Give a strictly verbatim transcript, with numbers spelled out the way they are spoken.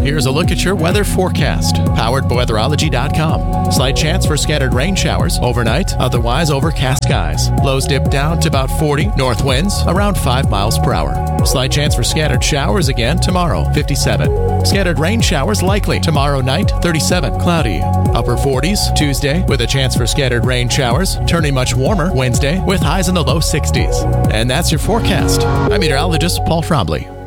here's a look at your weather forecast, powered by weatherology dot com. Slight chance for scattered rain showers overnight, otherwise overcast skies. Lows dip down to about forty, north winds around five miles per hour. Slight chance for scattered showers again tomorrow, fifty-seven. Scattered rain showers likely tomorrow night, thirty-seven. Cloudy, upper forties Tuesday with a chance for scattered rain showers, turning much warmer Wednesday with highs in the low sixties. And that's your forecast. I'm meteorologist Paul Frombley.